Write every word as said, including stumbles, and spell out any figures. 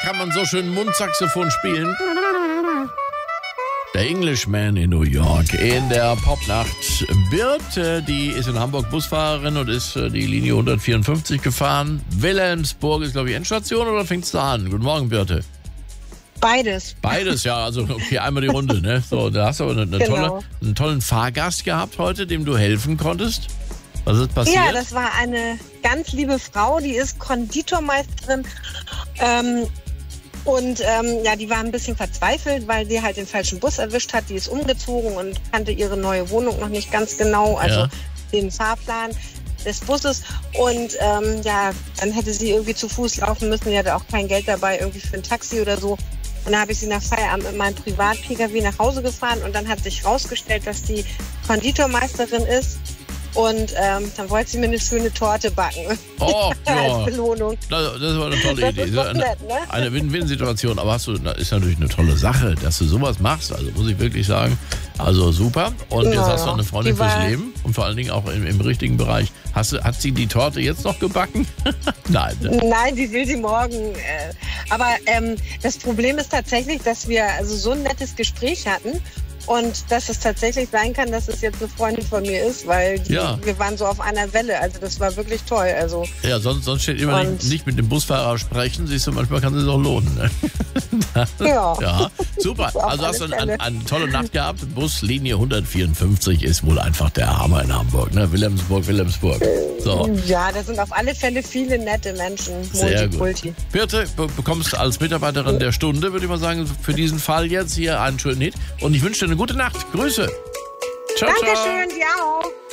kann man so schön Mundsaxophon spielen. Der Englishman in New York in der Popnacht. Birte, die ist in Hamburg Busfahrerin und ist die Linie hundertvierundfünfzig gefahren. Wilhelmsburg ist, glaube ich, Endstation, oder fängt's da an? Guten Morgen, Birte. Beides. Beides, ja, also okay, einmal die Runde, ne? So, da hast du aber eine, eine Genau. tolle, einen tollen Fahrgast gehabt heute, dem du helfen konntest. Was ist passiert? Ja, das war eine ganz liebe Frau, die ist Konditormeisterin. Ähm, und ähm, ja, die war ein bisschen verzweifelt, weil sie halt den falschen Bus erwischt hat. Die ist umgezogen und kannte ihre neue Wohnung noch nicht ganz genau, also Ja. den Fahrplan des Busses. Und ähm, ja, dann hätte sie irgendwie zu Fuß laufen müssen. Die hatte auch kein Geld dabei, irgendwie für ein Taxi oder so. Und dann habe ich sie nach Feierabend mit meinem Privat-P K W nach Hause gefahren und dann hat sich rausgestellt, dass die Konditormeisterin ist. Und ähm, dann wollte sie mir eine schöne Torte backen. Oh, ja. Als Belohnung. Das, das war eine tolle Das Idee. ist doch eine nett, ne? eine Win-Win-Situation. Aber hast du, das ist natürlich eine tolle Sache, dass du sowas machst. Also muss ich wirklich sagen. Also super. Und jetzt Ja, hast du eine Freundin die war- fürs Leben und vor allen Dingen auch im, im richtigen Bereich. Hast du, hat sie die Torte jetzt noch gebacken? Nein. Ne? Nein, die will sie morgen. Äh, aber ähm, das Problem ist tatsächlich, dass wir also so ein nettes Gespräch hatten. Und dass es tatsächlich sein kann, dass es jetzt eine Freundin von mir ist, weil die, Ja. wir waren so auf einer Welle. Also das war wirklich toll. Also Ja, sonst, sonst steht immer nicht, Und- nicht mit dem Busfahrer sprechen. Siehst du, manchmal kann es sich auch lohnen. Ne? ja. Ja, super. Auf Also hast du alle eine, Fälle. eine tolle Nacht gehabt. Buslinie hundertvierundfünfzig ist wohl einfach der Hammer in Hamburg. Ne? Wilhelmsburg, Wilhelmsburg. So, Ja, da sind auf alle Fälle viele nette Menschen. sehr gut. Multikulti. Birte, be- bekommst du als Mitarbeiterin der Stunde, würde ich mal sagen, für diesen Fall jetzt hier einen schönen Hit. Und ich wünsche dir eine gute Nacht. Grüße. Ciao, ciao. Dankeschön, dir auch.